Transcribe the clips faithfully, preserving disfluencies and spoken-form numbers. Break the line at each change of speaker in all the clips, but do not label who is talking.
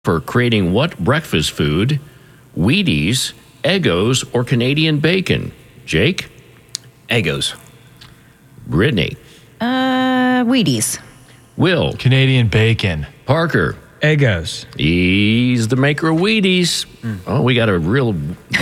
for creating what breakfast food? Wheaties, Eggos, or Canadian bacon? Jake?
Eggos.
Brittany?
Uh, Wheaties.
Will?
Canadian bacon.
Parker?
Eggos.
He's the maker of Wheaties. Mm. Oh, we got a real...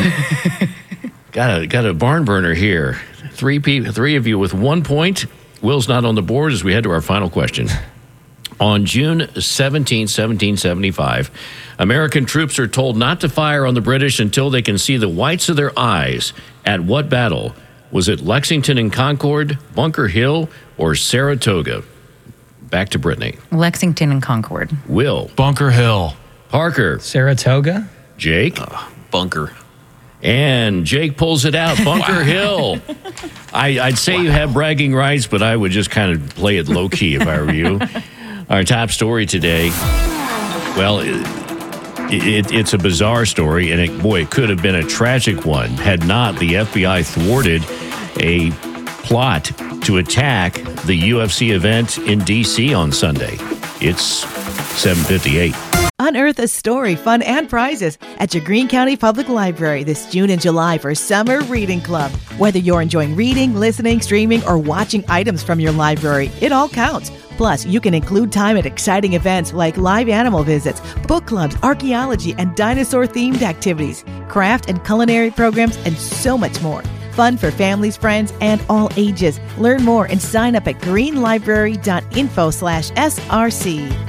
got a got a barn burner here. Three, pe- three of you with one point. Will's not on the board as we head to our final question. On June seventeenth, seventeen seventy-five, American troops are told not to fire on the British until they can see the whites of their eyes. At what battle? Was it Lexington and Concord, Bunker Hill, or Saratoga? Back to Brittany.
Lexington and Concord.
Will.
Bunker Hill.
Parker.
Saratoga.
Jake.
Uh, bunker.
And Jake pulls it out. Bunker wow. Hill. I, I'd say wow. you have bragging rights, but I would just kind of play it low key if I were you. Our top story today, well, it, it, it's a bizarre story, and it, boy, it could have been a tragic one had not the F B I thwarted a plot to attack the U F C event in D C on Sunday. It's seven fifty-eight.
Unearth a story, fun, and prizes at your Greene County Public Library this June and July for Summer Reading Club. Whether you're enjoying reading, listening, streaming, or watching items from your library, it all counts. Plus, you can include time at exciting events like live animal visits, book clubs, archaeology, and dinosaur-themed activities, craft and culinary programs, and so much more. Fun for families, friends, and all ages. Learn more and sign up at greenlibrary.info slash SRC.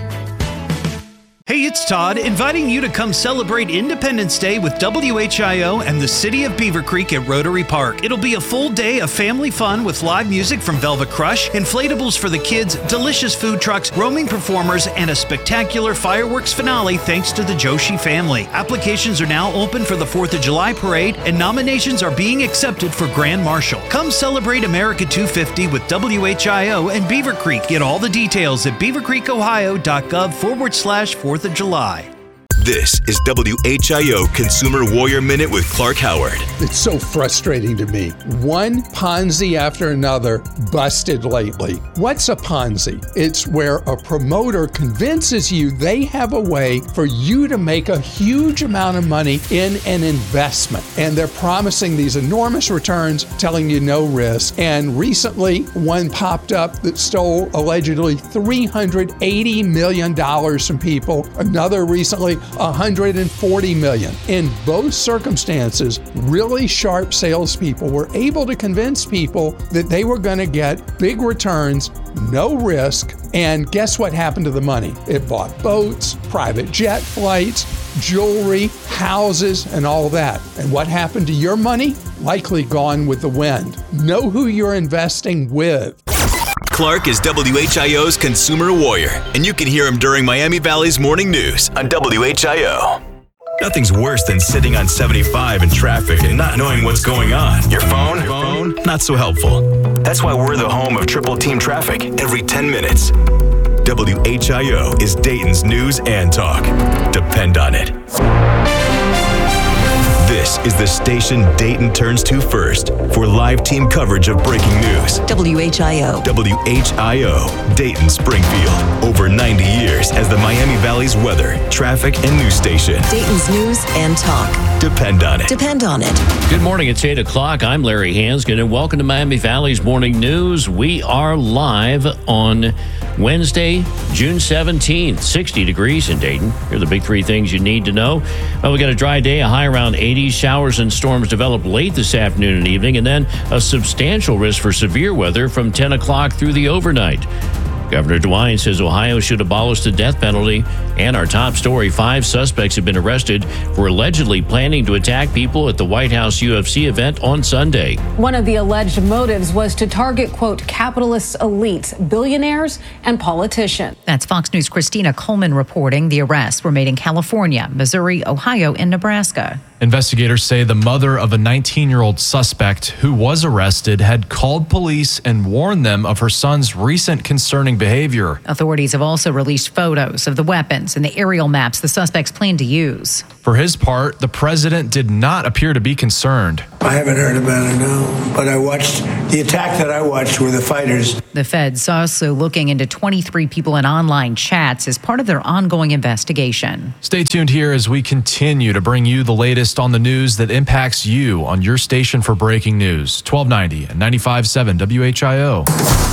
Hey, it's Todd, inviting you to come celebrate Independence Day with W H I O and the City of Beaver Creek at Rotary Park. It'll be a full day of family fun with live music from Velvet Crush, inflatables for the kids, delicious food trucks, roaming performers, and a spectacular fireworks finale thanks to the Joshi family. Applications are now open for the fourth of July parade, and nominations are being accepted for Grand Marshal. Come celebrate America two fifty with W H I O and Beaver Creek. Get all the details at beavercreekohio.gov forward slash fourth of July.
This is W H I O Consumer Warrior Minute with Clark Howard.
It's so frustrating to me. One Ponzi after another busted lately. What's a Ponzi? It's where a promoter convinces you they have a way for you to make a huge amount of money in an investment. And they're promising these enormous returns, telling you no risk. And recently, one popped up that stole allegedly three hundred eighty million dollars from people. Another recently, one hundred forty million dollars. In both circumstances, really sharp salespeople were able to convince people that they were going to get big returns, no risk, and guess what happened to the money? It bought boats, private jet flights, jewelry, houses, and all that. And what happened to your money? Likely gone with the wind. Know who you're investing with.
Clark is W H I O's Consumer Warrior, and you can hear him during Miami Valley's Morning News on W H I O. Nothing's worse than sitting on seventy-five in traffic and not knowing what's going on. Your phone? Phone? Not so helpful. That's why we're the home of Triple Team Traffic every ten minutes. W H I O is Dayton's news and talk. Depend on it. This is the station Dayton turns to first for live team coverage of breaking news.
W H I O.
W H I O, Dayton Springfield. Over ninety years as the Miami Valley's weather, traffic, and news station.
Dayton's news and talk.
Depend on it.
Depend on it.
Good morning. It's eight o'clock. I'm Larry Hanskin, and welcome to Miami Valley's Morning News. We are live on Wednesday, June seventeenth, sixty degrees in Dayton. Here are the big three things you need to know. Well, we got a dry day, a high around eighty. Showers and storms develop late this afternoon and evening, and then a substantial risk for severe weather from ten o'clock through the overnight. Governor DeWine says Ohio should abolish the death penalty. And our top story, five suspects have been arrested for allegedly planning to attack people at the White House U F C event on Sunday.
One of the alleged motives was to target, quote, capitalist elites, billionaires, and politicians.
That's Fox News' Christina Coleman reporting. The arrests were made in California, Missouri, Ohio, and Nebraska.
Investigators say the mother of a nineteen-year-old suspect who was arrested had called police and warned them of her son's recent concerning behavior.
Authorities have also released photos of the weapons locations and the aerial maps the suspects plan to use.
For his part, the president did not appear to be concerned.
I haven't heard about it, no. But I watched, the attack that I watched were the fighters.
The feds also looking into twenty-three people in online chats as part of their ongoing investigation.
Stay tuned here as we continue to bring you the latest on the news that impacts you on your station for breaking news. twelve ninety and ninety-five point seven W H I O.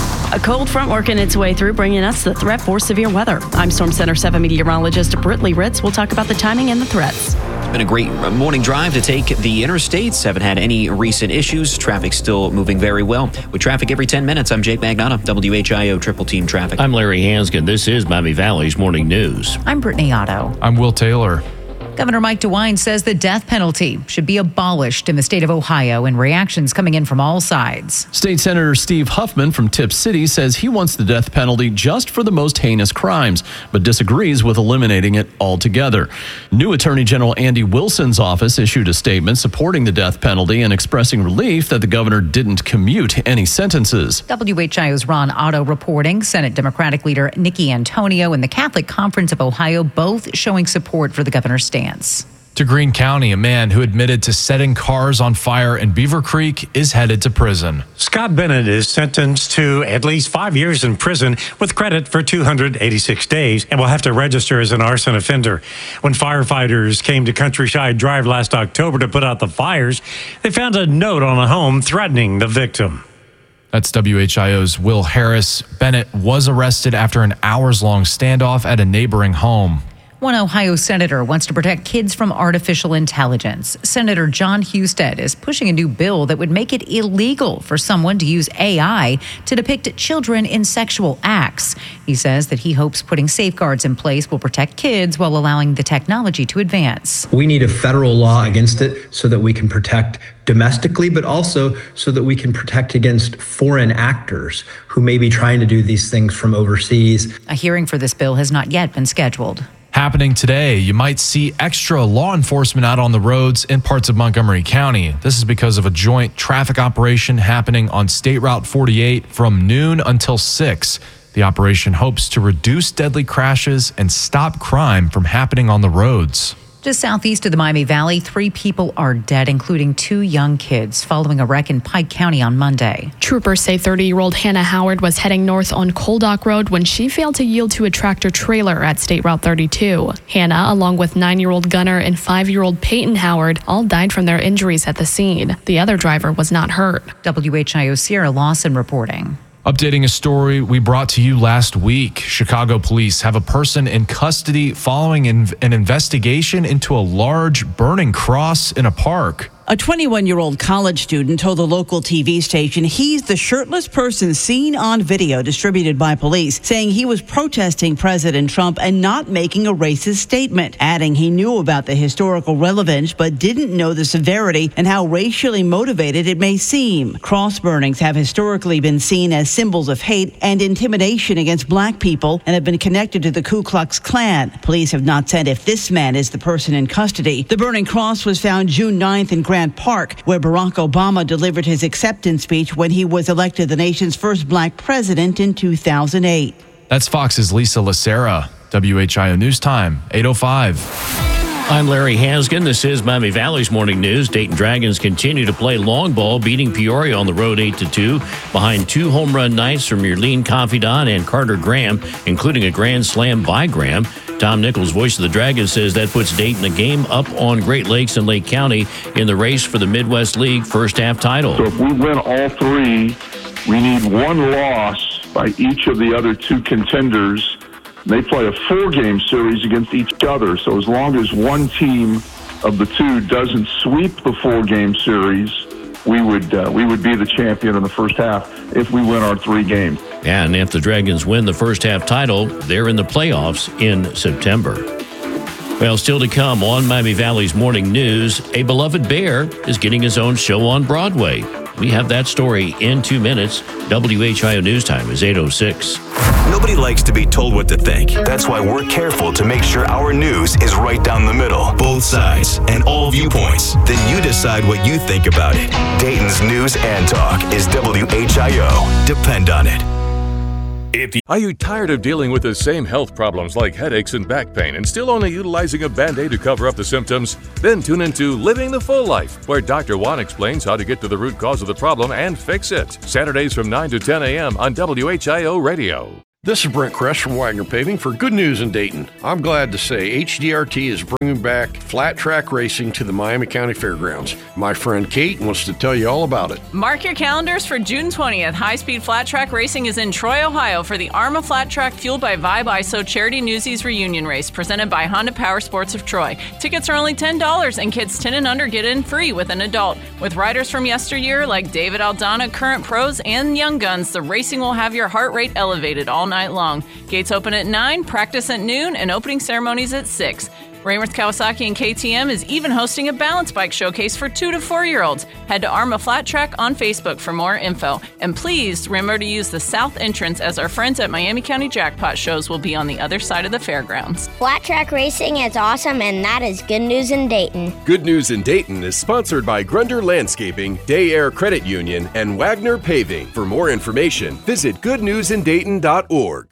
A cold front working its way through, bringing us the threat for severe weather. I'm Storm Center seven meteorologist Britley Ritz. We'll talk about the timing and the threats.
It's been a great morning drive to take the interstates. Haven't had any recent issues. Traffic still moving very well. With traffic every ten minutes, I'm Jake Magnotta, W H I O Triple Team Traffic.
I'm Larry Hanskin. This is Miami Valley's Morning News.
I'm Brittany Otto.
I'm Will Taylor.
Governor Mike DeWine says the death penalty should be abolished in the state of Ohio, and reactions coming in from all sides.
State Senator Steve Huffman from Tip City says he wants the death penalty just for the most heinous crimes, but disagrees with eliminating it altogether. New Attorney General Andy Wilson's office issued a statement supporting the death penalty and expressing relief that the governor didn't commute any sentences.
W H I O's Ron Otto reporting. Senate Democratic leader Nikki Antonio and the Catholic Conference of Ohio both showing support for the governor's stand.
To Greene County, a man who admitted to setting cars on fire in Beaver Creek is headed to prison.
Scott Bennett is sentenced to at least five years in prison with credit for two hundred eighty-six days and will have to register as an arson offender. When firefighters came to Countryside Drive last October to put out the fires, they found a note on a home threatening the victim.
That's W H I O's Will Harris. Bennett was arrested after an hours-long standoff at a neighboring home.
One Ohio senator wants to protect kids from artificial intelligence. Senator John Husted is pushing a new bill that would make it illegal for someone to use A I to depict children in sexual acts. He says that he hopes putting safeguards in place will protect kids while allowing the technology to advance.
We need a federal law against it so that we can protect domestically, but also so that we can protect against foreign actors who may be trying to do these things from overseas.
A hearing for this bill has not yet been scheduled.
Happening today, you might see extra law enforcement out on the roads in parts of Montgomery County. This is because of a joint traffic operation happening on State Route forty-eight from noon until six. The operation hopes to reduce deadly crashes and stop crime from happening on the roads.
Just southeast of the Miami Valley, three people are dead, including two young kids, following a wreck in Pike County on Monday.
Troopers say thirty-year-old Hannah Howard was heading north on Coal Dock Road when she failed to yield to a tractor trailer at State Route thirty-two. Hannah, along with nine-year-old Gunnar and five-year-old Peyton Howard, all died from their injuries at the scene. The other driver was not hurt.
W H I O Sierra Lawson reporting.
Updating a story we brought to you last week. Chicago police have a person in custody following an investigation into a large burning cross in a park.
A twenty-one-year-old college student told the local T V station he's the shirtless person seen on video distributed by police, saying he was protesting President Trump and not making a racist statement, adding he knew about the historical relevance but didn't know the severity and how racially motivated it may seem. Cross burnings have historically been seen as symbols of hate and intimidation against black people and have been connected to the Ku Klux Klan. Police have not said if this man is the person in custody. The burning cross was found June ninth in Grand Park, where Barack Obama delivered his acceptance speech when he was elected the nation's first black president in two thousand eight.
That's Fox's Lisa Lacera. W H I O News Time, eight oh five.
I'm Larry Hanskin. This is Miami Valley's Morning News. Dayton Dragons continue to play long ball, beating Peoria on the road eight to two, behind two home run nights from Yerline Confidant and Carter Graham, including a grand slam by Graham. Tom Nichols, voice of the Dragons, says that puts Dayton a game up on Great Lakes and Lake County in the race for the Midwest League first half title.
So if we win all three, we need one loss by each of the other two contenders. They play a four-game series against each other. So as long as one team of the two doesn't sweep the four-game series, we would uh, we would be the champion in the first half if we win our three games.
Yeah, and if the Dragons win the first half title, they're in the playoffs in September. Well, still to come on Miami Valley's Morning News, a beloved bear is getting his own show on Broadway. We have that story in two minutes. W H I O News Time is eight oh six.
Nobody likes to be told what to think. That's why we're careful to make sure our news is right down the middle. Both sides and all viewpoints. Then you decide what you think about it. Dayton's News and Talk is W H I O. Depend on it.
If you- Are you tired of dealing with the same health problems like headaches and back pain and still only utilizing a Band-Aid to cover up the symptoms? Then tune into Living the Full Life, where Doctor Juan explains how to get to the root cause of the problem and fix it. Saturdays from nine to ten a.m. on W H I O Radio.
This is Brent Kress from Wagner Paving for Good News in Dayton. I'm glad to say H D R T is bringing back flat track racing to the Miami County Fairgrounds. My friend Kate wants to tell you all about it.
Mark your calendars for June twentieth. High-speed flat track racing is in Troy, Ohio for the ARMA Flat Track Fueled by Vibe I S O Charity Newsies Reunion Race presented by Honda Power Sports of Troy. Tickets are only ten dollars and kids ten and under get in free with an adult. With riders from yesteryear like David Aldana, current pros, and young guns, the racing will have your heart rate elevated all night long. Gates open at nine, practice at noon, and opening ceremonies at six. Rainworth Kawasaki and K T M is even hosting a balance bike showcase for two to four year olds. Head to ARMA Flat Track on Facebook for more info. And please remember to use the south entrance, as our friends at Miami County Jackpot shows will be on the other side of the fairgrounds.
Flat track racing is awesome, and that is Good News in Dayton.
Good News in Dayton is sponsored by Grunder Landscaping, Day Air Credit Union, and Wagner Paving. For more information, visit good news in dayton dot org.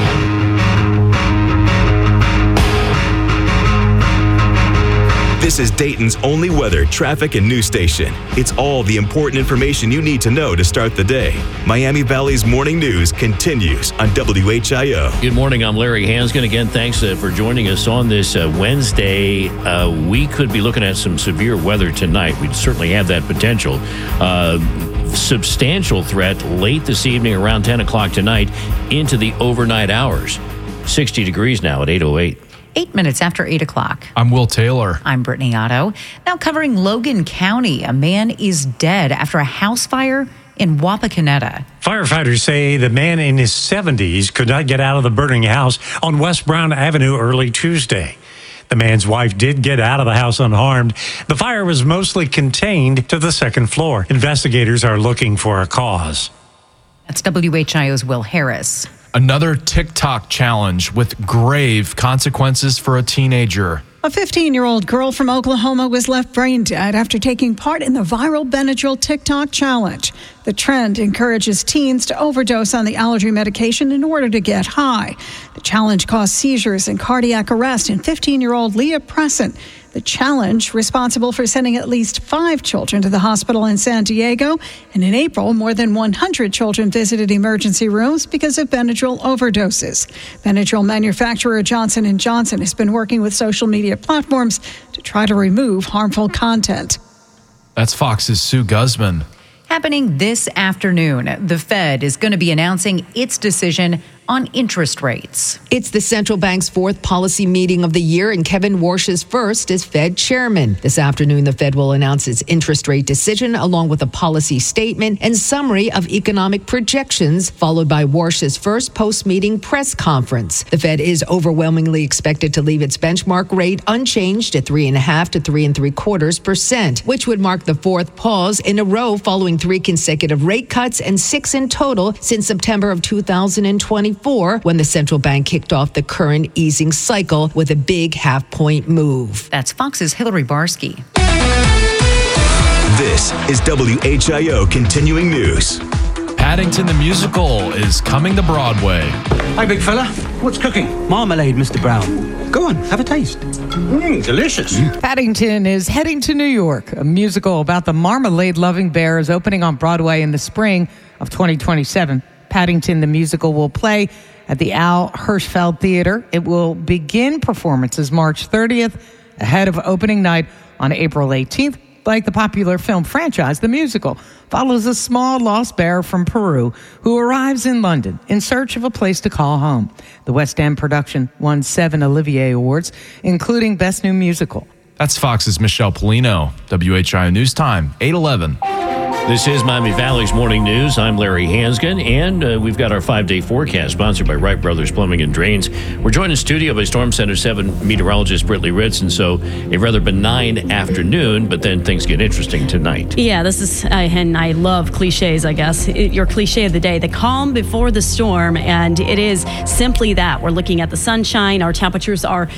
This is Dayton's only weather, traffic, and news station. It's all the important information you need to know to start the day. Miami Valley's Morning News continues on W H I O.
Good morning. I'm Larry Hansgen. Again, thanks uh, for joining us on this uh, Wednesday. Uh, we could be looking at some severe weather tonight. We certainly have that potential. Uh, substantial threat late this evening around ten o'clock tonight into the overnight hours. sixty degrees now at eight oh eight.
Eight minutes after eight o'clock.
I'm Will Taylor.
I'm Brittany Otto. Now covering Logan County, a man is dead after a house fire in Wapakoneta.
Firefighters say the man in his seventies could not get out of the burning house on West Brown Avenue early Tuesday. The man's wife did get out of the house unharmed. The fire was mostly contained to the second floor. Investigators are looking for a cause.
That's W H I O's Will Harris.
Another TikTok challenge with grave consequences for a teenager.
A fifteen-year-old girl from Oklahoma was left brain dead after taking part in the viral Benadryl TikTok challenge. The trend encourages teens to overdose on the allergy medication in order to get high. The challenge caused seizures and cardiac arrest in fifteen-year-old Leah Presson. The challenge, responsible for sending at least five children to the hospital in San Diego. And in April, more than one hundred children visited emergency rooms because of Benadryl overdoses. Benadryl manufacturer Johnson and Johnson has been working with social media platforms to try to remove harmful content.
That's Fox's Sue Guzman.
Happening this afternoon, the Fed is going to be announcing its decision on interest rates.
It's the central bank's fourth policy meeting of the year, and Kevin Warsh's first as Fed chairman. This afternoon, the Fed will announce its interest rate decision along with a policy statement and summary of economic projections, followed by Warsh's first post-meeting press conference. The Fed is overwhelmingly expected to leave its benchmark rate unchanged at three and a half to three and three quarters percent, which would mark the fourth pause in a row following three consecutive rate cuts and six in total since September of two thousand twenty-four, when the central bank kicked off the current easing cycle with a big half-point move.
That's Fox's Hillary Barsky.
This is W H I O Continuing News.
Paddington the Musical is coming to Broadway.
Hi, big fella. What's cooking? Marmalade, Mister Brown. Go on, have a taste. Mmm, delicious.
Paddington is heading to New York. A musical about the marmalade-loving bear is opening on Broadway in the spring of twenty twenty-seven. Paddington the Musical will play at the Al Hirschfeld Theater. It will begin performances March thirtieth, ahead of opening night on April eighteenth. Like the popular film franchise, the musical follows a small lost bear from Peru who arrives in London in search of a place to call home. The West End production won seven Olivier Awards, including Best New Musical.
That's Fox's Michelle Polino. W H I O News Time, eight eleven.
This is Miami Valley's Morning News. I'm Larry Hansgen, and uh, we've got our five-day forecast sponsored by Wright Brothers Plumbing and Drains. We're joined in studio by Storm Center seven meteorologist Brittany Ritz, and so a rather benign afternoon, but then things get interesting tonight.
Yeah, this is, uh, and I love cliches, I guess. It, your cliche of the day, the calm before the storm, and it is simply that. We're looking at the sunshine. Our temperatures are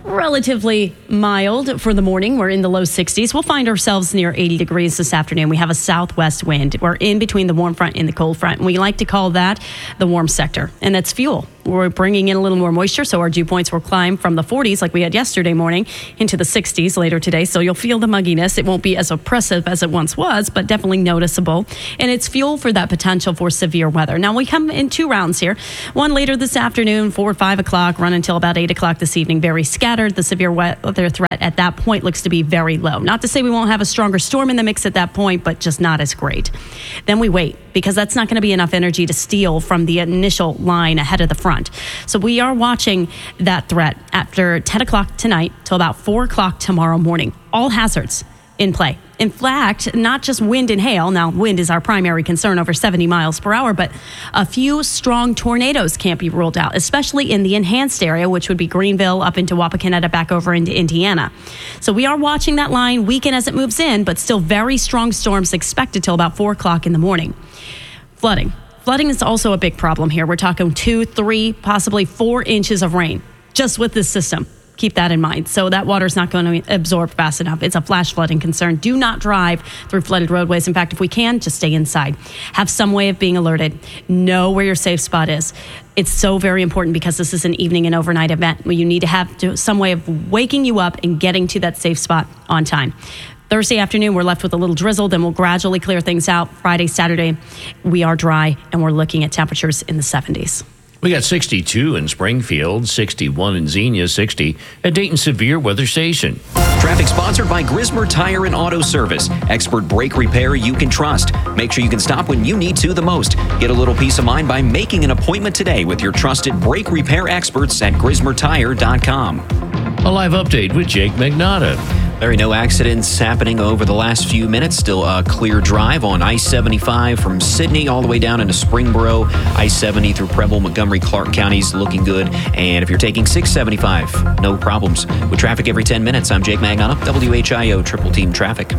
relatively mild for the morning. We're in the low sixties. We'll find ourselves near eighty degrees this afternoon. We have a southwest wind. We're in between the warm front and the cold front. And we like to call that the warm sector. And that's fuel. We're bringing in a little more moisture, so our dew points will climb from the forties like we had yesterday morning into the sixties later today. So you'll feel the mugginess. It won't be as oppressive as it once was, but definitely noticeable. And it's fuel for that potential for severe weather. Now, we come in two rounds here. One later this afternoon, four or five o'clock, run until about eight o'clock this evening. Very scattered. The severe weather threat at that point looks to be very low. Not to say we won't have a stronger storm in the mix at that point, but just not as great. Then we wait, because that's not going to be enough energy to steal from the initial line ahead of the front. So we are watching that threat after ten o'clock tonight till about four o'clock tomorrow morning. All hazards in play. In fact, not just wind and hail. Now, wind is our primary concern, over seventy miles per hour, but a few strong tornadoes can't be ruled out, especially in the enhanced area, which would be Greenville up into Wapakoneta, back over into Indiana. So we are watching that line weaken as it moves in, but still very strong storms expected till about four o'clock in the morning. Flooding. Flooding is also a big problem here. We're talking two, three, possibly four inches of rain just with this system. Keep that in mind. So that water is not going to absorb fast enough. It's a flash flooding concern. Do not drive through flooded roadways. In fact, if we can, just stay inside. Have some way of being alerted. Know where your safe spot is. It's so very important, because this is an evening and overnight event where you need to have to, some way of waking you up and getting to that safe spot on time. Thursday afternoon, we're left with a little drizzle, then we'll gradually clear things out. Friday, Saturday, we are dry, and we're looking at temperatures in the seventies.
We got sixty-two in Springfield, sixty-one in Xenia, sixty at Dayton Severe Weather Station.
Traffic sponsored by Grismer Tire and Auto Service. Expert brake repair you can trust. Make sure you can stop when you need to the most. Get a little peace of mind by making an appointment today with your trusted brake repair experts at grismer tire dot com.
A live update with Jake Magnotta.
There are no accidents happening over the last few minutes. Still a clear drive on I seventy-five from Sydney all the way down into Springboro. I seventy through Preble, Montgomery, Clark counties looking good. And if you're taking six seventy-five, no problems. With traffic every ten minutes, I'm Jake Magnotta, W H I O Triple Team Traffic.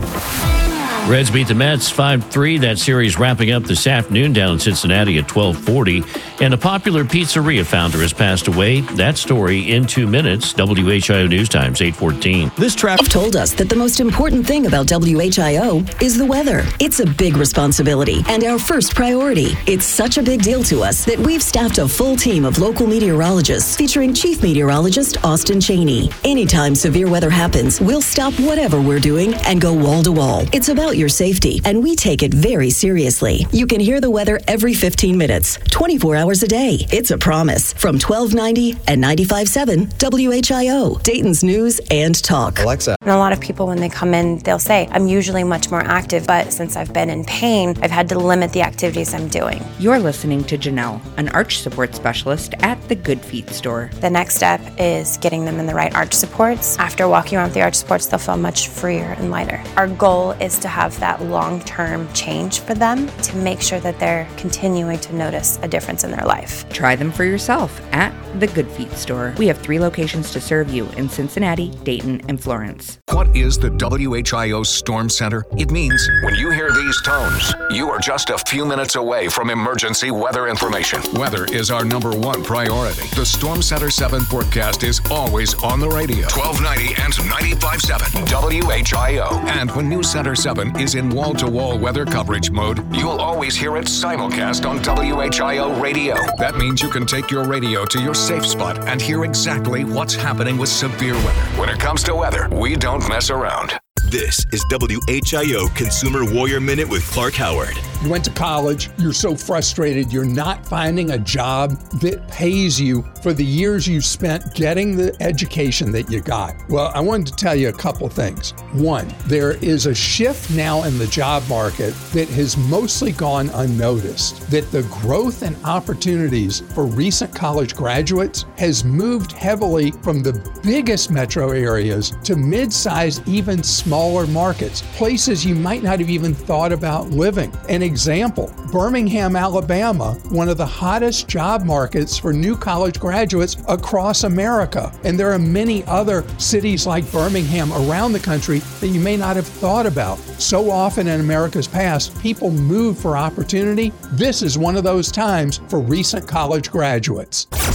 Reds beat the Mets five three. That series wrapping up this afternoon down in Cincinnati at twelve forty. And a popular pizzeria founder has passed away. That story in two minutes. W H I O News Times, eight fourteen.
This traffic told us that the most important thing about W H I O is the weather. It's a big responsibility and our first priority. It's such a big deal to us that we've staffed a full team of local meteorologists featuring Chief Meteorologist Austin Cheney. Anytime severe weather happens, we'll stop whatever we're doing and go wall to wall. It's about your safety, and we take it very seriously. You can hear the weather every fifteen minutes, twenty-four hours a day. It's a promise. From twelve ninety and ninety-five point seven W H I O, Dayton's News and Talk.
Alexa. And a lot of people, when they come in, they'll say, I'm usually much more active, but since I've been in pain, I've had to limit the activities I'm doing.
You're listening to Janelle, an arch support specialist at the Good Feet store.
The next step is getting them in the right arch supports. After walking around with the arch supports, they'll feel much freer and lighter. Our goal is to have that long-term change for them to make sure that they're continuing to notice a difference in their life.
Try them for yourself at the Good Feet store. We have three locations to serve you in Cincinnati, Dayton, and Florence.
What is the W H I O Storm Center? It means when you hear these tones, you are just a few minutes away from emergency weather information. Weather is our number one priority. The Storm Center seven forecast is always on the radio. twelve ninety and ninety-five point seven W H I O. And when News Center seven is in wall-to-wall weather coverage mode, you'll always hear it simulcast on W H I O radio. That means you can take your radio to your safe spot and hear exactly what's happening with severe weather. When it comes to weather, we don't mess around.
This is W H I O Consumer Warrior Minute with Clark Howard.
You went to college, you're so frustrated, you're not finding a job that pays you for the years you spent getting the education that you got. Well, I wanted to tell you a couple things. One, there is a shift now in the job market that has mostly gone unnoticed, that the growth and opportunities for recent college graduates has moved heavily from the biggest metro areas to mid-sized, even smaller markets, places you might not have even thought about living. An example, Birmingham, Alabama, one of the hottest job markets for new college graduates across America. And there are many other cities like Birmingham around the country that you may not have thought about. So often in America's past, people move for opportunity. This is one of those times for recent college graduates.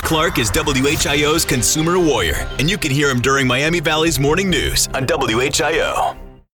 Clark is W H I O's consumer warrior, and you can hear him during Miami Valley's morning news on W H I O.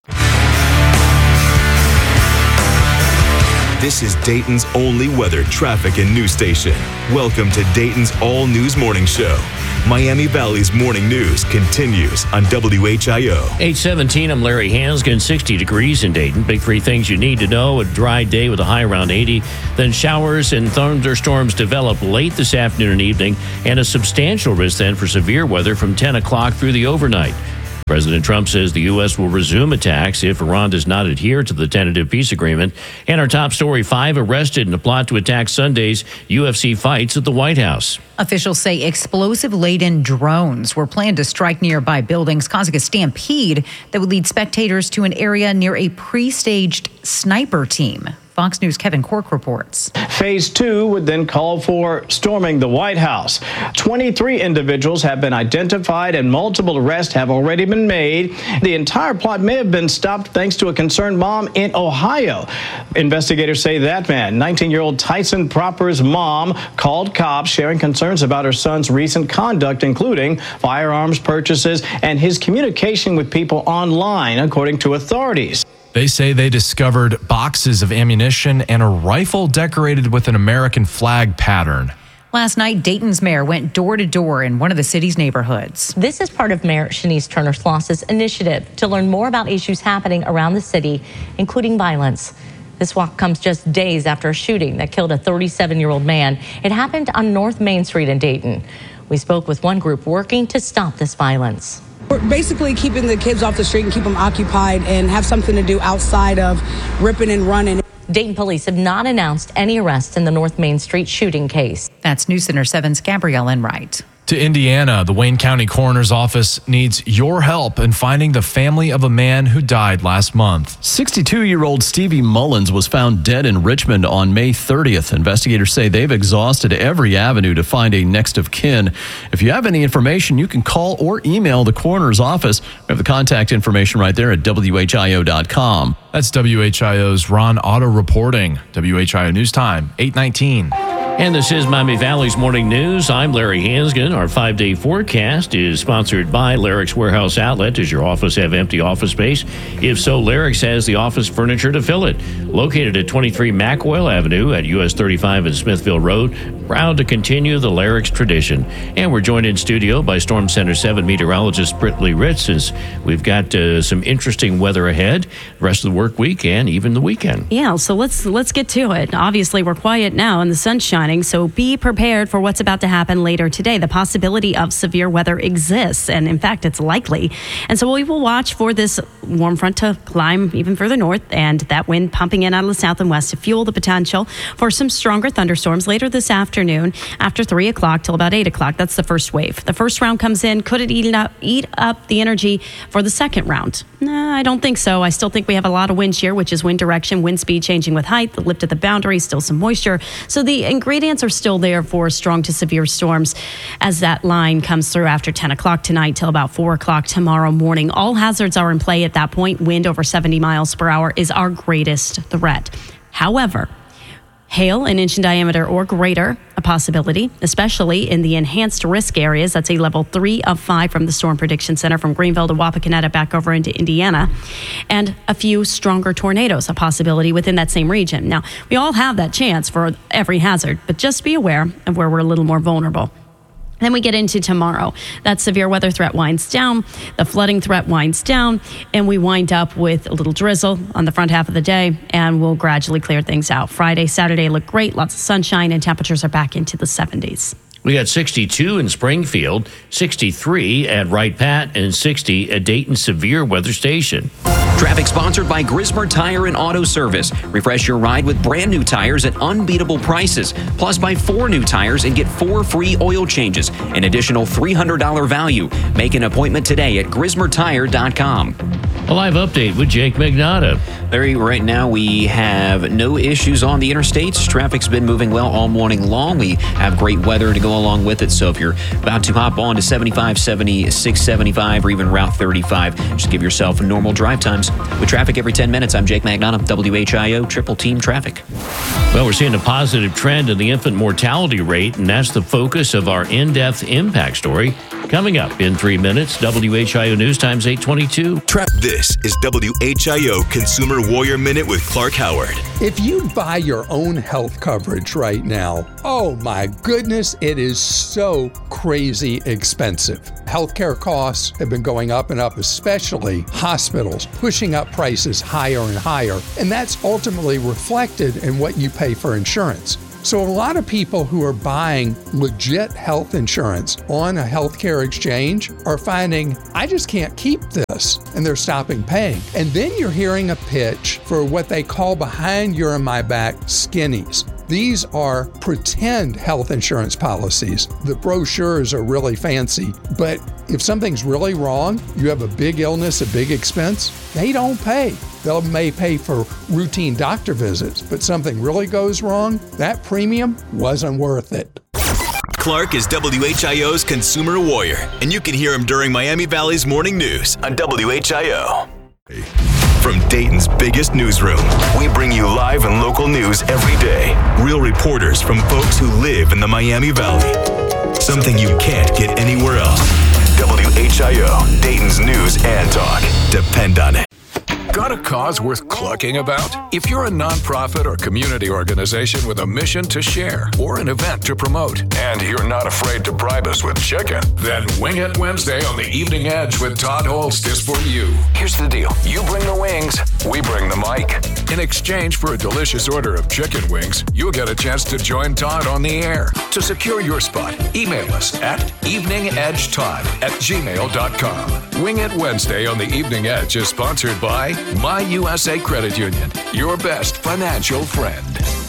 This is Dayton's only weather, traffic, and news station. Welcome to Dayton's All News Morning Show. Miami Valley's morning news continues on W H I O.
eight seventeen, I'm Larry Hansgen, sixty degrees in Dayton. Big three things you need to know. A dry day with a high around eighty. Then showers and thunderstorms develop late this afternoon and evening, and a substantial risk then for severe weather from ten o'clock through the overnight. President Trump says the U S will resume attacks if Iran does not adhere to the tentative peace agreement. And our top story, five arrested in a plot to attack Sunday's U F C fights at the White House.
Officials say explosive-laden drones were planned to strike nearby buildings, causing a stampede that would lead spectators to an area near a pre-staged sniper team. Fox News' Kevin Cork reports.
Phase two would then call for storming the White House. twenty-three individuals have been identified and multiple arrests have already been made. The entire plot may have been stopped thanks to a concerned mom in Ohio. Investigators say that man, nineteen-year-old Tyson Proper's mom, called cops sharing concerns about her son's recent conduct, including firearms purchases and his communication with people online, according to authorities.
They say they discovered boxes of ammunition and a rifle decorated with an American flag pattern.
Last night, Dayton's mayor went door to door in one of the city's neighborhoods.
This is part of Mayor Shanice Turner-Sloss's initiative to learn more about issues happening around the city, including violence. This walk comes just days after a shooting that killed a thirty-seven-year-old man. It happened on North Main Street in Dayton. We spoke with one group working to stop this violence.
We're basically keeping the kids off the street and keep them occupied and have something to do outside of ripping and running.
Dayton police have not announced any arrests in the North Main Street shooting case.
That's News Center seven's Gabrielle Enright.
To Indiana, the Wayne County Coroner's Office needs your help in finding the family of a man who died last month.
sixty-two-year-old Stevie Mullins was found dead in Richmond on May thirtieth. Investigators say they've exhausted every avenue to find a next of kin. If you have any information, you can call or email the coroner's office. We have the contact information right there at W H I O dot com.
That's W H I O's Ron Otto reporting. W H I O News Time, eight nineteen.
And this is Miami Valley's Morning News. I'm Larry Hansgen. Our five-day forecast is sponsored by Larrick's Warehouse Outlet. Does your office have empty office space? If so, Larrick's has the office furniture to fill it. Located at twenty-three Mackwell Avenue at U S thirty-five and Smithville Road. Proud to continue the Larrick's tradition. And we're joined in studio by Storm Center seven meteorologist Brittany Ritz, since we've got uh, some interesting weather ahead the rest of the work week and even the weekend.
Yeah, so let's let's get to it. Obviously, we're quiet now and the sun's shining. So be prepared for what's about to happen later today. The possibility of severe weather exists, and in fact, it's likely. And so we will watch for this warm front to climb even further north, and that wind pumping in out of the south and west to fuel the potential for some stronger thunderstorms later this afternoon after three o'clock till about eight o'clock. That's the first wave. The first round comes in. Could it eat up, eat up the energy for the second round? No, I don't think so. I still think we have a lot of wind shear, which is wind direction, wind speed changing with height, the lift at the boundary, still some moisture. So the ingredients are still there for strong to severe storms as that line comes through after ten o'clock tonight till about four o'clock tomorrow morning. All hazards are in play at that point. Wind over seventy miles per hour is our greatest threat. However, hail an inch in diameter or greater, a possibility, especially in the enhanced risk areas. That's a level three of five from the Storm Prediction Center, from Greenville to Wapakoneta back over into Indiana. And a few stronger tornadoes, a possibility within that same region. Now, we all have that chance for every hazard, but just be aware of where we're a little more vulnerable. Then we get into tomorrow. That severe weather threat winds down, the flooding threat winds down, and we wind up with a little drizzle on the front half of the day, and we'll gradually clear things out. Friday, Saturday look great, lots of sunshine, and temperatures are back into the seventies.
We got sixty-two in Springfield, sixty-three at Wright Pat, and sixty at Dayton Severe Weather Station.
Traffic sponsored by Grismer Tire and Auto Service. Refresh your ride with brand new tires at unbeatable prices. Plus, buy four new tires and get four free oil changes. An additional three hundred dollars value. Make an appointment today at Grismer Tire dot com.
A live update with Jake Magnotta.
Larry, right now we have no issues on the interstates. Traffic's been moving well all morning long. We have great weather to go along with it. So if you're about to hop on to seventy-five, seventy-six, seventy-five, or even Route thirty-five, just give yourself normal drive times. With traffic every ten minutes, I'm Jake Magnotta, W H I O Triple Team Traffic.
Well, we're seeing a positive trend in the infant mortality rate, and that's the focus of our in-depth impact story. Coming up in three minutes, W H I O News Times eight twenty-two.
This is W H I O Consumer Warrior Minute with Clark Howard.
If you buy your own health coverage right now, oh my goodness, it is so crazy expensive. Healthcare costs have been going up and up, especially hospitals, pushing up prices higher and higher, and that's ultimately reflected in what you pay for insurance. So a lot of people who are buying legit health insurance on a healthcare exchange are finding, I just can't keep this, and they're stopping paying. And then you're hearing a pitch for what they call behind your and my back skinnies. These are pretend health insurance policies. The brochures are really fancy, but if something's really wrong, you have a big illness, a big expense, they don't pay. They may pay for routine doctor visits, but something really goes wrong, that premium wasn't worth it.
Clark is W H I O's Consumer Warrior, and you can hear him during Miami Valley's Morning News on W H I O. From Dayton's biggest newsroom, we bring you live and local news every day. Real reporters from folks who live in the Miami Valley. Something you can't get anywhere else. W H I O, Dayton's news and talk. Depend on it.
Got a cause worth clucking about? If you're a nonprofit or community organization with a mission to share or an event to promote, and you're not afraid to bribe us with chicken, then Wing It Wednesday on the Evening Edge with Todd Holst is for you. Here's the deal. You bring the wings, we bring the mic. In exchange for a delicious order of chicken wings, you'll get a chance to join Todd on the air. To secure your spot, email us at eveningedgetodd at gmail dot com. Wing It Wednesday on the Evening Edge is sponsored by My U S A Credit Union, your best financial friend.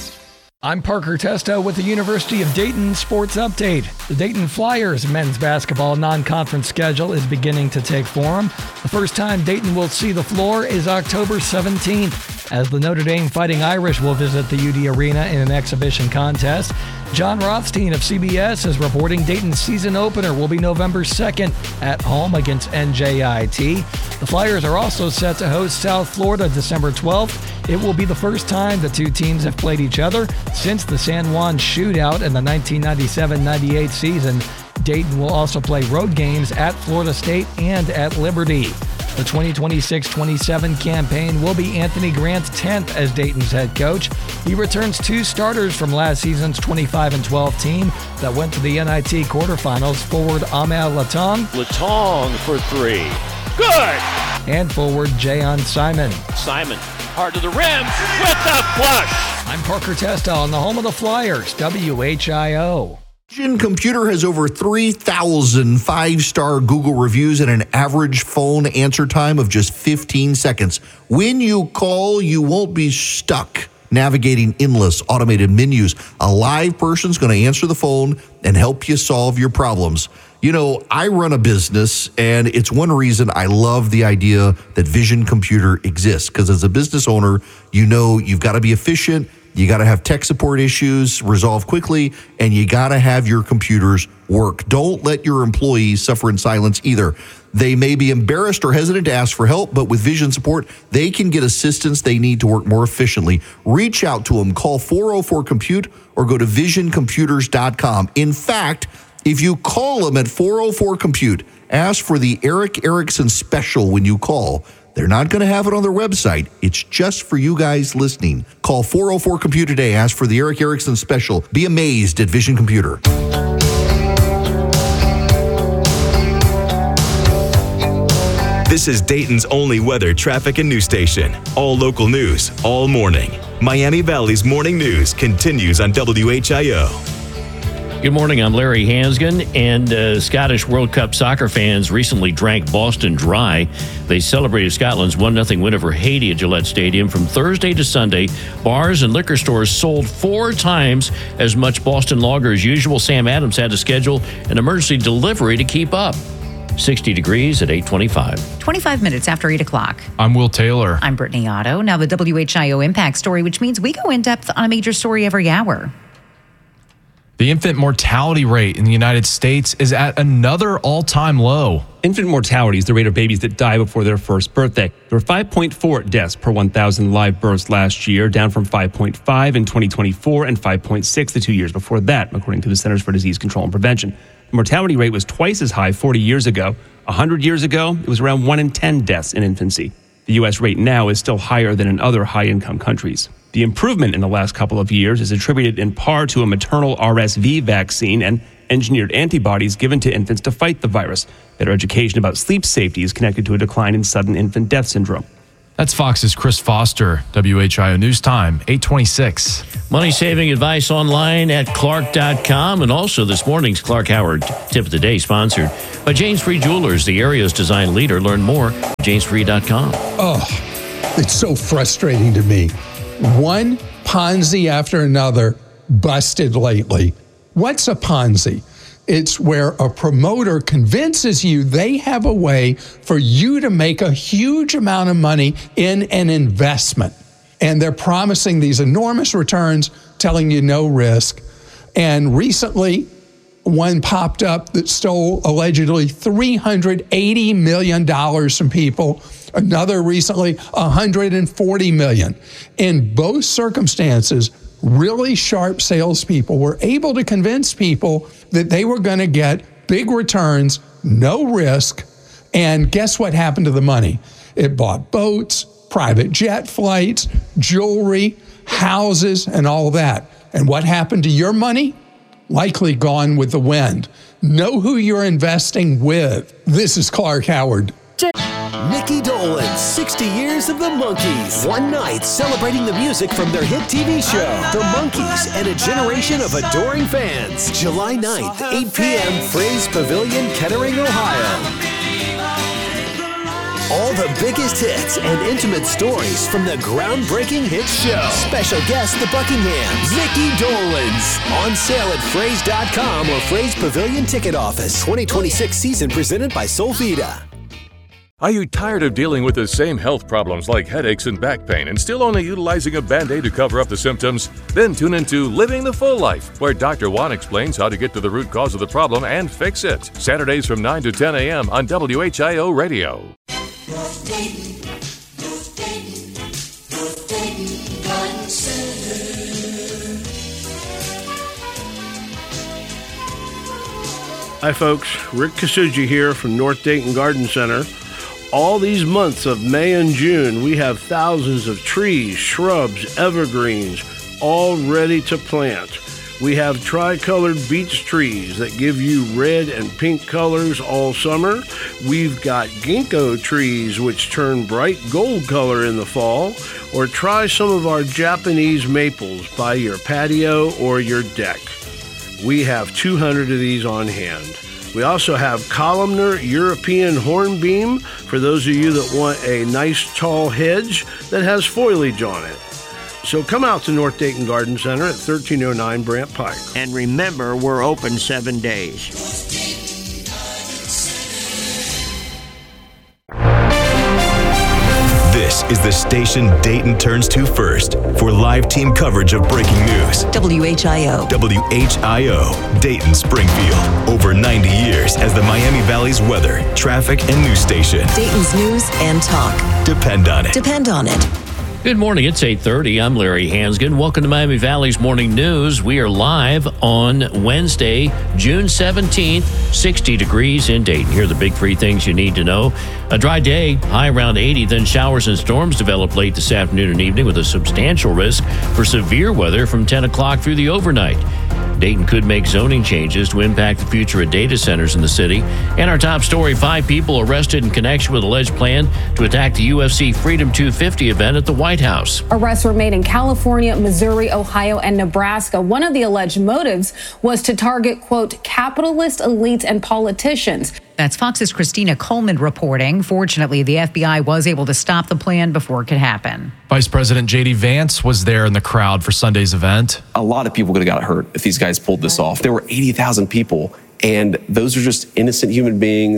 I'm Parker Testo with the University of Dayton Sports Update. The Dayton Flyers men's basketball non-conference schedule is beginning to take form. The first time Dayton will see the floor is October seventeenth, as the Notre Dame Fighting Irish will visit the U D Arena in an exhibition contest. John Rothstein of C B S is reporting Dayton's season opener will be November second at home against N J I T. The Flyers are also set to host South Florida December twelfth. It will be the first time the two teams have played each other since the San Juan shootout in the nineteen ninety-seven ninety-eight season. Dayton will also play road games at Florida State and at Liberty. The twenty twenty-six twenty-seven campaign will be Anthony Grant's tenth as Dayton's head coach. He returns two starters from last season's twenty-five and twelve team that went to the N I T quarterfinals, forward Ahmed Latong.
Latong for three. Good!
And forward Jayon Simon.
Simon, hard to the rim with the flush.
I'm Parker Testo on the home of the Flyers, W H I O.
Vision Computer has over three thousand five-star Google reviews and an average phone answer time of just fifteen seconds. When you call, you won't be stuck navigating endless automated menus. A live person's going to answer the phone and help you solve your problems. You know, I run a business, and it's one reason I love the idea that Vision Computer exists, because as a business owner, you know you've got to be efficient. You got to have tech support issues resolved quickly, and you got to have your computers work. Don't let your employees suffer in silence either. They may be embarrassed or hesitant to ask for help, but with Vision support, they can get assistance they need to work more efficiently. Reach out to them. Call four oh four compute or go to vision computers dot com. In fact, if you call them at four oh four compute, ask for the Eric Erickson special when you call. They're not going to have it on their website. It's just for you guys listening. Call four oh four compute today. Ask for the Eric Erickson special. Be amazed at Vision Computer.
This is Dayton's only weather, traffic, and news station. All local news, all morning. Miami Valley's Morning News continues on W H I O.
Good morning, I'm Larry Hansgen, and uh, Scottish World Cup soccer fans recently drank Boston dry. They celebrated Scotland's one nothing win over Haiti at Gillette Stadium. From Thursday to Sunday, bars and liquor stores sold four times as much Boston Lager as usual. Sam Adams had to schedule an emergency delivery to keep up. sixty degrees at eight twenty-five.
twenty-five minutes after eight o'clock.
I'm Will Taylor.
I'm Brittany Otto. Now the W H I O Impact Story, which means we go in depth on a major story every hour.
The infant mortality rate in the United States is at another all-time low.
Infant mortality is the rate of babies that die before their first birthday. There were five point four deaths per one thousand live births last year, down from five point five in twenty twenty-four and five point six the two years before that, according to the Centers for Disease Control and Prevention. The mortality rate was twice as high forty years ago. one hundred years ago, it was around one in ten deaths in infancy. The U S rate now is still higher than in other high-income countries. The improvement in the last couple of years is attributed in part to a maternal R S V vaccine and engineered antibodies given to infants to fight the virus. Better education about sleep safety is connected to a decline in sudden infant death syndrome.
That's Fox's Chris Foster, W H I O News Time, eight twenty-six.
Money saving advice online at Clark dot com, and also this morning's Clark Howard Tip of the Day, sponsored by James Free Jewelers, the area's design leader. Learn more at james free dot com.
Oh, it's so frustrating to me. One Ponzi after another busted lately. What's a Ponzi? It's where a promoter convinces you they have a way for you to make a huge amount of money in an investment. And they're promising these enormous returns, telling you no risk. And recently, one popped up that stole allegedly three hundred eighty million dollars from people. Another recently, one hundred forty million dollars. In both circumstances, really sharp salespeople were able to convince people that they were going to get big returns, no risk, and guess what happened to the money? It bought boats, private jet flights, jewelry, houses, and all that. And what happened to your money? Likely gone with the wind. Know who you're investing with. This is Clark Howard.
Mickey Dolenz, sixty years of the Monkees. One night celebrating the music from their hit T V show, The Monkees, and a generation of adoring fans. July ninth, eight p.m., Fraze Pavilion, Kettering, Ohio. All the biggest hits and intimate stories from the groundbreaking hit show. Special guest, the Buckinghams, Mickey Dolenz. On sale at fraze dot com or Fraze Pavilion Ticket Office. twenty twenty-six season presented by Solvita.
Are you tired of dealing with the same health problems like headaches and back pain and still only utilizing a Band-Aid to cover up the symptoms? Then tune into Living the Full Life, where Doctor Juan explains how to get to the root cause of the problem and fix it. Saturdays from nine to ten a.m. on W H I O Radio.
North Dayton, North Dayton, North Dayton Garden Center.
Hi folks, Rick Kasuji here from North Dayton Garden Center. All these months of May and June, we have thousands of trees, shrubs, evergreens, all ready to plant. We have tricolored beech trees that give you red and pink colors all summer. We've got ginkgo trees which turn bright gold color in the fall. Or try some of our Japanese maples by your patio or your deck. We have two hundred of these on hand. We also have columnar European hornbeam for those of you that want a nice tall hedge that has foliage on it. So come out to North Dayton Garden Center at thirteen oh nine Brant Pike.
And remember, we're open seven days.
This is the station Dayton turns to first for live team coverage of breaking news.
W H I O.
W H I O, Dayton Springfield. Over ninety years as the Miami Valley's weather, traffic, and news station.
Dayton's news and talk.
Depend on it.
Depend on it.
Good morning. It's eight thirty. I'm Larry Hansgen. Welcome to Miami Valley's Morning News. We are live on Wednesday, June seventeenth, sixty degrees in Dayton. Here are the big three things you need to know. A dry day, high around eighty, then showers and storms develop late this afternoon and evening with a substantial risk for severe weather from ten o'clock through the overnight. Dayton could make zoning changes to impact the future of data centers in the city. And our top story, five people arrested in connection with alleged plan to attack the U F C Freedom two fifty event at the White House.
Arrests were made in California, Missouri, Ohio, and Nebraska. One of the alleged motives was to target, quote, capitalist elites and politicians.
That's Fox's Christina Coleman reporting. Fortunately, the F B I was able to stop the plan before it could happen.
Vice President J D Vance was there in the crowd for Sunday's event.
A lot of people could have got hurt if these guys pulled this off. There were eighty thousand people, and those are just innocent human beings.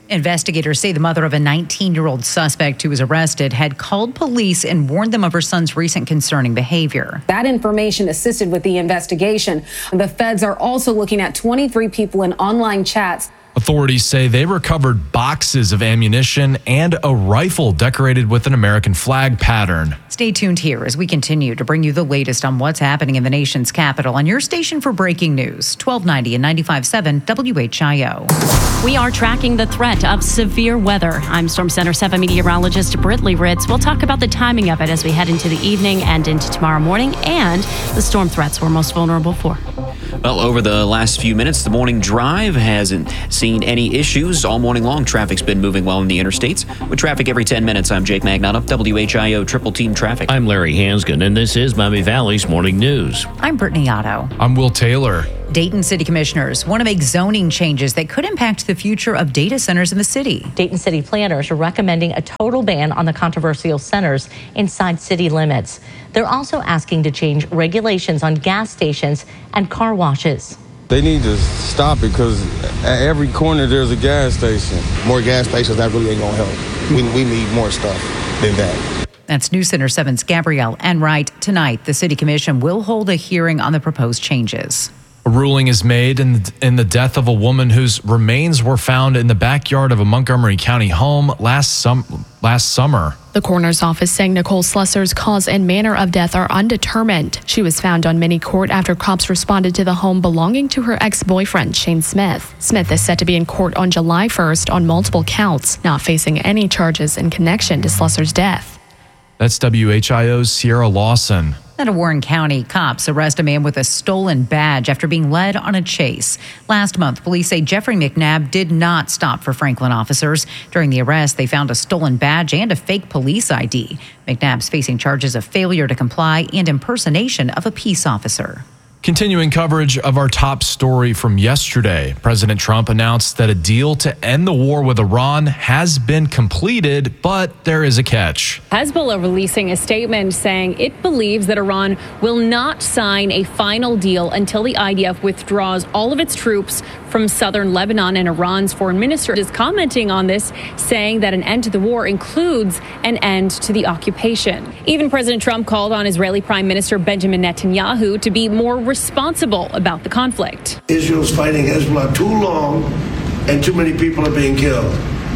Investigators say the mother of a nineteen-year-old suspect who was arrested had called police and warned them of her son's recent concerning behavior.
That information assisted with the investigation. The feds are also looking at twenty-three people in online chats.
Authorities say they recovered boxes of ammunition and a rifle decorated with an American flag pattern.
Stay tuned here as we continue to bring you the latest on what's happening in the nation's capital on your station for breaking news, twelve ninety and ninety-five point seven W H I O.
We are tracking the threat of severe weather. I'm Storm Center seven meteorologist Britley Ritz. We'll talk about the timing of it as we head into the evening and into tomorrow morning and the storm threats we're most vulnerable for.
Well, over the last few minutes, the morning drive hasn't seen any issues. All morning long, traffic's been moving well in the interstates. With traffic every ten minutes, I'm Jake Magnotta, W H I O Triple Team Traffic.
I'm Larry Hansgen, and this is Miami Valley's Morning News.
I'm Brittany Otto.
I'm Will Taylor.
Dayton City Commissioners want to make zoning changes that could impact the future of data centers in the city.
Dayton City planners are recommending a total ban on the controversial centers inside city limits. They're also asking to change regulations on gas stations and car washes.
They need to stop it because at every corner there's a gas station. More gas stations, that really ain't going to help. We, we need more stuff than that.
That's News Center seven's Gabrielle Enright. Tonight, the City Commission will hold a hearing on the proposed changes.
A ruling is made in, in the death of a woman whose remains were found in the backyard of a Montgomery County home last, sum, last summer.
The coroner's office saying Nicole Slusser's cause and manner of death are undetermined. She was found on mini court after cops responded to the home belonging to her ex-boyfriend, Shane Smith. Smith is set to be in court on July first on multiple counts, not facing any charges in connection to Slusser's death.
That's W H I O's Sierra Lawson.
Out of Warren County, cops arrest a man with a stolen badge after being led on a chase. Last month, police say Jeffrey McNabb did not stop for Franklin officers. During the arrest, they found a stolen badge and a fake police I D. McNabb's facing charges of failure to comply and impersonation of a peace officer.
Continuing coverage of our top story from yesterday, President Trump announced that a deal to end the war with Iran has been completed, but there is a catch.
Hezbollah releasing a statement saying it believes that Iran will not sign a final deal until the I D F withdraws all of its troops from southern Lebanon. And Iran's foreign minister is commenting on this, saying that an end to the war includes an end to the occupation. Even President Trump called on Israeli Prime Minister Benjamin Netanyahu to be more responsible about the conflict.
Israel's fighting Hezbollah too long and too many people are being killed.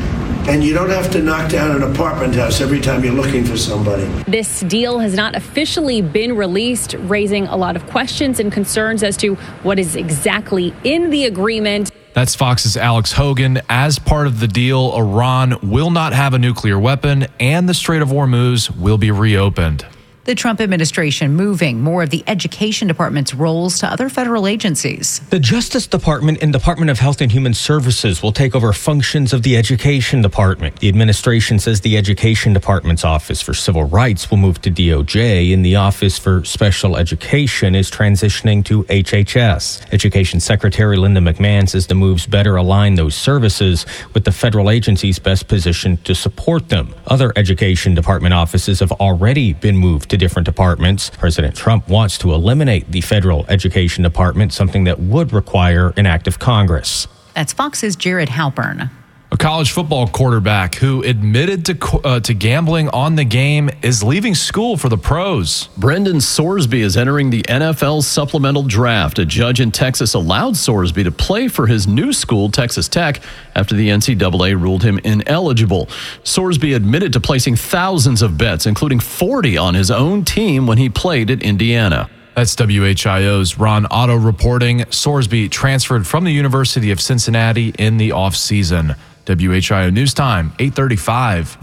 And you don't have to knock down an apartment house every time you're looking for somebody.
This deal has not officially been released, raising a lot of questions and concerns as to what is exactly in the agreement.
That's Fox's Alex Hogan. As part of the deal, Iran will not have a nuclear weapon and the Strait of Hormuz will be reopened.
The Trump administration moving more of the Education Department's roles to other federal agencies.
The Justice Department and Department of Health and Human Services will take over functions of the Education Department. The administration says the Education Department's Office for Civil Rights will move to D O J, and the Office for Special Education is transitioning to H H S. Education Secretary Linda McMahon says the moves better align those services with the federal agencies best positioned to support them. Other Education Department offices have already been moved to different departments. President Trump wants to eliminate the federal education department, something that would require an act of Congress.
That's Fox's Jared Halpern.
A college football quarterback who admitted to uh, to gambling on the game is leaving school for the pros.
Brendan Sorsby is entering the N F L supplemental draft. A judge in Texas allowed Sorsby to play for his new school, Texas Tech, after the N C double A ruled him ineligible. Sorsby admitted to placing thousands of bets, including forty on his own team when he played at Indiana.
That's W H I O's Ron Otto reporting. Sorsby transferred from the University of Cincinnati in the offseason. W H I O News Time, eight thirty-five.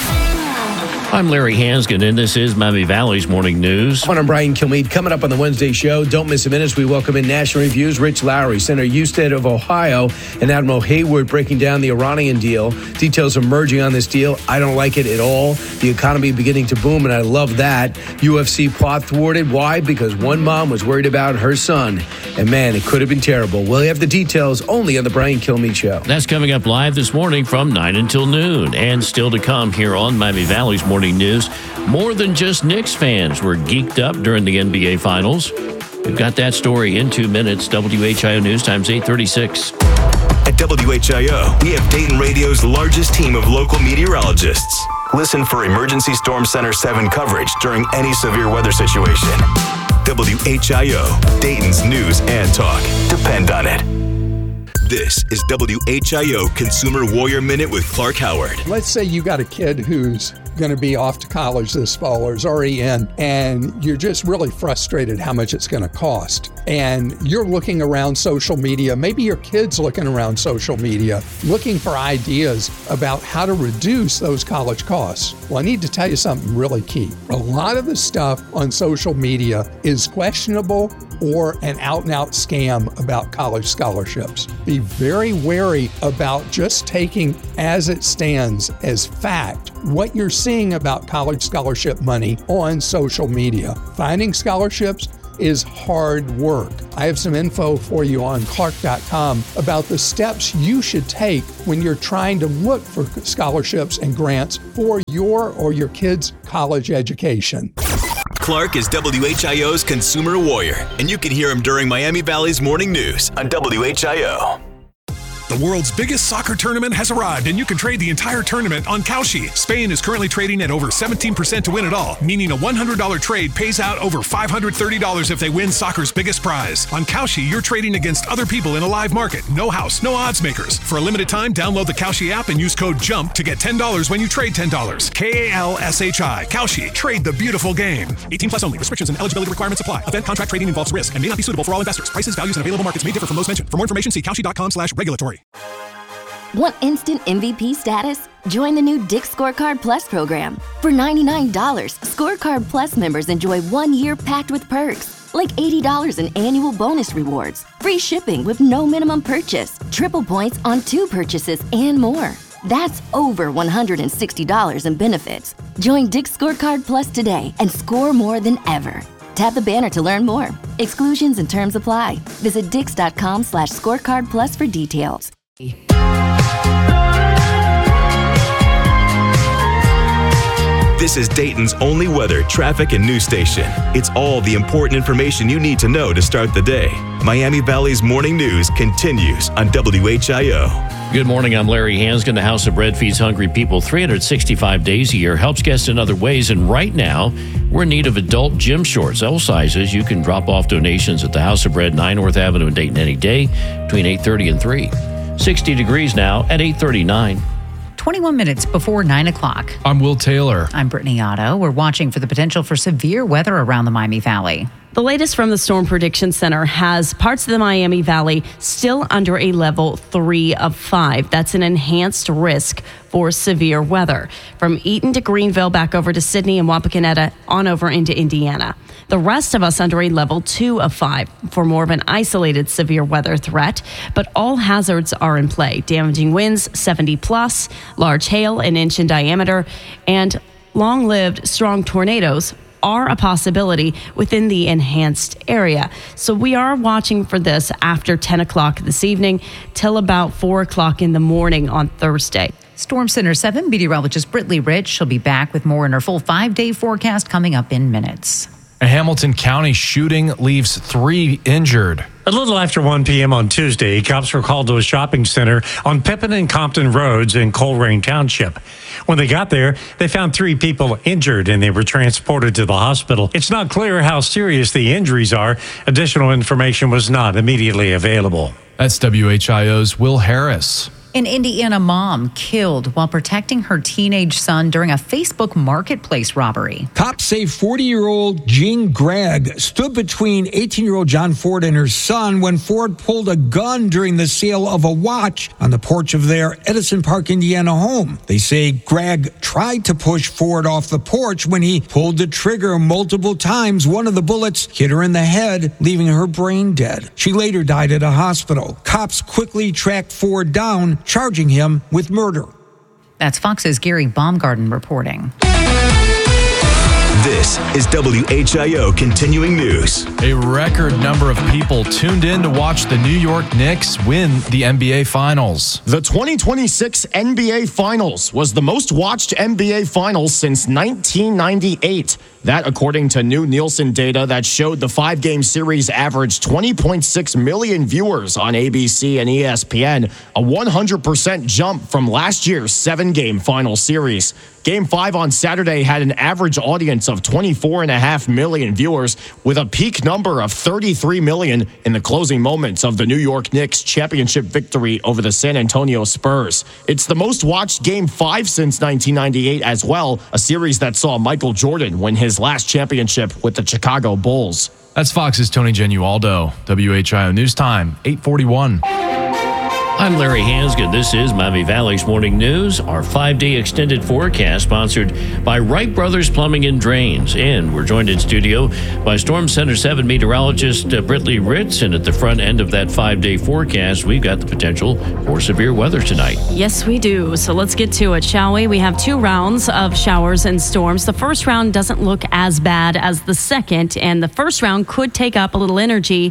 I'm Larry Hansgen, and this is Miami Valley's Morning News.
I'm Brian Kilmeade. Coming up on the Wednesday show, don't miss a minute as we welcome in National Review's Rich Lowry, Senator Husted of Ohio, and Admiral Hayward breaking down the Iranian deal. Details emerging on this deal. I don't like it at all. The economy beginning to boom, and I love that. U F C plot thwarted. Why? Because one mom was worried about her son. And man, it could have been terrible. We'll have the details only on the Brian Kilmeade Show.
That's coming up live this morning from nine until noon. And still to come here on Miami Valley's Morning News, more than just Knicks fans were geeked up during the N B A Finals. We've got that story in two minutes. W H I O News Times eight thirty-six.
At
At W H I O, we have Dayton Radio's largest team of local meteorologists. Listen for Emergency Storm Center seven coverage during any severe weather situation. W H I O, Dayton's news and talk. Depend on it. This is W H I O Consumer Warrior Minute with Clark Howard.
Let's say you got a kid who's going to be off to college this fall or is already in, and you're just really frustrated how much it's going to cost. And you're looking around social media, maybe your kid's looking around social media, looking for ideas about how to reduce those college costs. Well, I need to tell you something really key. A lot of the stuff on social media is questionable or an out-and-out scam about college scholarships. Be very wary about just taking as it stands as fact what you're seeing about college scholarship money on social media. Finding scholarships is hard work. I have some info for you on clark dot com about the steps you should take when you're trying to look for scholarships and grants for your or your kid's college education.
Clark is W H I O's Consumer Warrior, and you can hear him during Miami Valley's Morning News on W H I O.
The world's biggest soccer tournament has arrived, and you can trade the entire tournament on Kalshi. Spain is currently trading at over seventeen percent to win it all, meaning a one hundred dollars trade pays out over five hundred thirty dollars if they win soccer's biggest prize. On Kalshi, you're trading against other people in a live market. No house, no odds makers. For a limited time, download the Kalshi app and use code JUMP to get ten dollars when you trade ten dollars. K A L S H I. Kalshi. Trade the beautiful game. eighteen plus only. Restrictions and eligibility requirements apply. Event contract trading involves risk and may not be suitable for all investors. Prices, values, and available markets may differ from those mentioned. For more information, see kalshi dot com slash regulatory.
Want instant M V P status? Join the new Dick's Scorecard Plus program. For ninety-nine dollars, Scorecard Plus members enjoy one year packed with perks, like eighty dollars in annual bonus rewards, free shipping with no minimum purchase, triple points on two purchases, and more. That's over one hundred sixty dollars in benefits. Join Dick's Scorecard Plus today and score more than ever. Tap the banner to learn more. Exclusions and terms apply. Visit dix dot com slash scorecard plus for details.
This is Dayton's only weather, traffic, and news station. It's all the important information you need to know to start the day. Miami Valley's Morning News continues on W H I O.
Good morning, I'm Larry Hanskin. The House of Bread feeds hungry people three hundred sixty-five days a year, helps guests in other ways, and right now, we're in need of adult gym shorts, all sizes. You can drop off donations at the House of Bread, nine North Avenue in Dayton any day between eight thirty and three. sixty degrees now at eight thirty-nine.
twenty-one minutes before nine o'clock.
I'm Will Taylor.
I'm Brittany Otto. We're watching for the potential for severe weather around the Miami Valley.
The latest from the Storm Prediction Center has parts of the Miami Valley still under a level three of five. That's an enhanced risk for severe weather. From Eaton to Greenville, back over to Sydney and Wapakoneta, on over into Indiana. The rest of us under a level two of five for more of an isolated severe weather threat, but all hazards are in play. Damaging winds, seventy plus, large hail, an inch in diameter, and long-lived strong tornadoes are a possibility within the enhanced area. So we are watching for this after ten o'clock this evening till about four o'clock in the morning on Thursday.
Storm Center seven meteorologist Brittany Rich. She'll be back with more in her full five-day forecast coming up in minutes.
A Hamilton County shooting leaves three injured.
A little after one p.m. on Tuesday, cops were called to a shopping center on Pippin and Compton Roads in Colerain Township. When they got there, they found three people injured and they were transported to the hospital. It's not clear how serious the injuries are. Additional information was not immediately available.
That's W H I O's Will Harris.
An Indiana mom killed while protecting her teenage son during a Facebook marketplace robbery.
Cops say forty-year-old Jean Gregg stood between eighteen-year-old John Ford and her son when Ford pulled a gun during the sale of a watch on the porch of their Edison Park, Indiana home. They say Gregg tried to push Ford off the porch when he pulled the trigger multiple times. One of the bullets hit her in the head, leaving her brain dead. She later died at a hospital. Cops quickly tracked Ford down, charging him with murder.
That's Fox's Gary Baumgarten reporting.
This is W H I O Continuing News.
A record number of people tuned in to watch the New York Knicks win the N B A Finals.
The twenty twenty-six N B A Finals was the most watched N B A Finals since nineteen ninety-eight.
That according to new Nielsen data that showed the five-game series averaged twenty point six million viewers on A B C and E S P N, a one hundred percent jump from last year's seven-game final series. Game five on Saturday had an average audience of twenty-four point five million viewers, with a peak number of thirty-three million in the closing moments of the New York Knicks championship victory over the San Antonio Spurs. It's the most watched Game five since nineteen ninety-eight as well, a series that saw Michael Jordan win his last championship with the Chicago Bulls.
That's Fox's Tony Genualdo. W H I O News Time, eight forty-one.
I'm Larry Hansgen. This is Miami Valley's Morning News, our five-day extended forecast sponsored by Wright Brothers Plumbing and Drains. And we're joined in studio by Storm Center seven meteorologist uh, Britley Ritz. And at the front end of that five-day forecast, we've got the potential for severe weather tonight.
Yes, we do. So let's get to it, shall we? We have two rounds of showers and storms. The first round doesn't look as bad as the second, and the first round could take up a little energy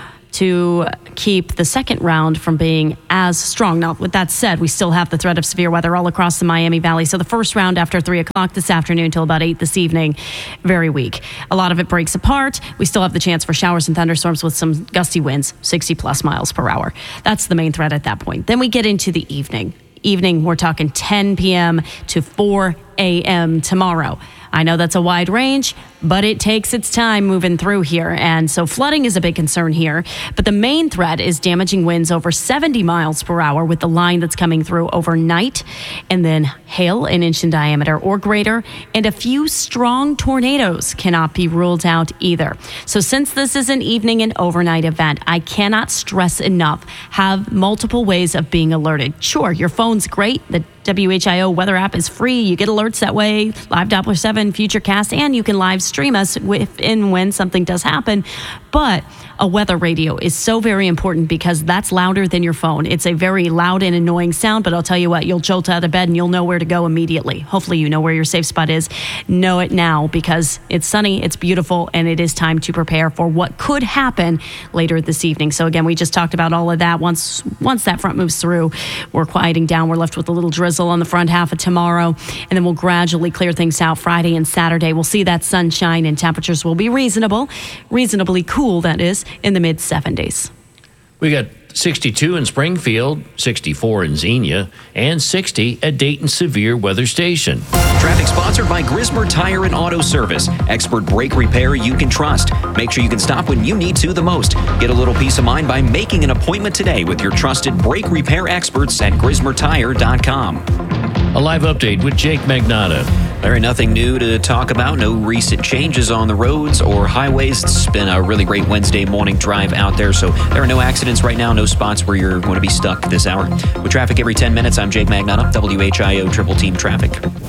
to keep the second round from being as strong. Now, with that said, we still have the threat of severe weather all across the Miami Valley. So the first round after three o'clock this afternoon till about eight this evening, very weak. A lot of it breaks apart. We still have the chance for showers and thunderstorms with some gusty winds, sixty plus miles per hour. That's the main threat at that point. Then we get into the evening. Evening, we're talking ten p.m. to four a.m. tomorrow. I know that's a wide range, but it takes its time moving through here. And so flooding is a big concern here. But the main threat is damaging winds over seventy miles per hour with the line that's coming through overnight. And then hail an inch in diameter or greater. And a few strong tornadoes cannot be ruled out either. So since this is an evening and overnight event, I cannot stress enough, have multiple ways of being alerted. Sure, your phone's great. The W H I O weather app is free. You get alerts that way, Live Doppler seven, Futurecast, and you can live stream us if and when something does happen. But a weather radio is so very important because that's louder than your phone. It's a very loud and annoying sound, but I'll tell you what, you'll jolt out of bed and you'll know where to go immediately. Hopefully you know where your safe spot is. Know it now because it's sunny, it's beautiful, and it is time to prepare for what could happen later this evening. So again, we just talked about all of that. Once once that front moves through, we're quieting down. We're left with a little drizzle on the front half of tomorrow, and then we'll gradually clear things out Friday and Saturday. We'll see that sunshine and temperatures will be reasonable, reasonably cool, that is, in the mid seventies.
We got sixty-two in Springfield, sixty-four in Xenia, and sixty at Dayton Severe Weather Station.
Traffic sponsored by Grismer Tire and Auto Service. Expert brake repair you can trust. Make sure you can stop when you need to the most. Get a little peace of mind by making an appointment today with your trusted brake repair experts at Grismer Tire dot com.
A live update with Jake Magnotta.
Larry, nothing new to talk about. No recent changes on the roads or highways. It's been a really great Wednesday morning drive out there, so there are no accidents right now, no spots where you're going to be stuck this hour. With traffic every ten minutes, I'm Jake Magnotta, W H I O Triple Team Traffic.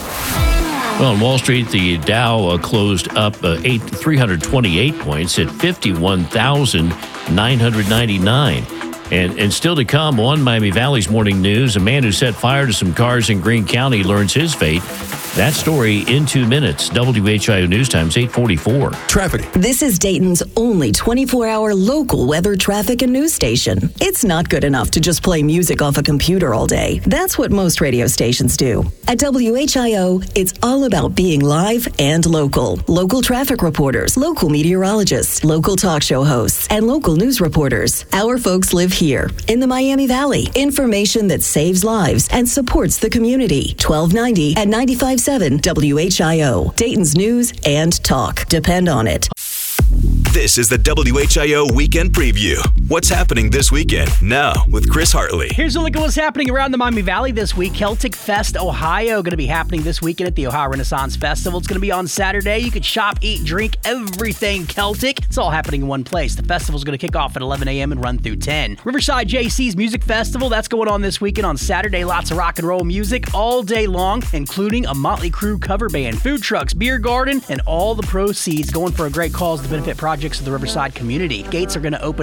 Well, on Wall Street, the Dow uh, closed up uh, eight, three hundred twenty-eight points at fifty-one thousand nine hundred ninety-nine. And, and still to come on Miami Valley's Morning News, a man who set fire to some cars in Greene County learns his fate. That story in two minutes. W H I O News Times, eight forty-four.
Traffic. This is Dayton's only twenty-four hour local weather, traffic, and news station. It's not good enough to just play music off a computer all day. That's what most radio stations do. At W H I O, it's all about being live and local. Local traffic reporters, local meteorologists, local talk show hosts, and local news reporters. Our folks live here in the Miami Valley. Information that saves lives and supports the community. twelve ninety at ninety-five point seven W H I O. Dayton's news and talk. Depend on it.
This is the W H I O Weekend Preview. What's happening this weekend? Now with Chris Hartley.
Here's a look at what's happening around the Miami Valley this week. Celtic Fest Ohio going to be happening this weekend at the Ohio Renaissance Festival. It's going to be on Saturday. You can shop, eat, drink, everything Celtic. It's all happening in one place. The festival is going to kick off at eleven a.m. and run through ten. Riverside J C's Music Festival, that's going on this weekend on Saturday. Lots of rock and roll music all day long, including a Motley Crue cover band, food trucks, beer garden, and all the proceeds going for a great cause to benefit projects of the Riverside community. Gates are going to open up at two.